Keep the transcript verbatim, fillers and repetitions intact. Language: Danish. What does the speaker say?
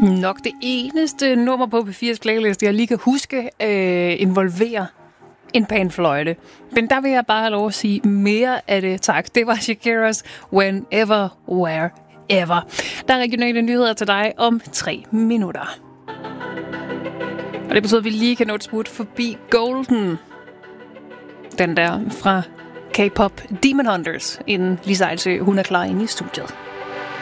Nok det eneste nummer på P fire's playlist, jeg lige kan huske, øh, involverer en panfløjte. Men der vil jeg bare have lov at sige mere af det. Tak. Det var Shakiras Whenever, Wherever. Der er regionale nyheder til dig om tre minutter. Og det betyder, at vi lige kan nå et smut forbi Golden. Den der fra K-pop Demon Hunters, inden Lisa Ejlsø, hun er klar inde i studiet.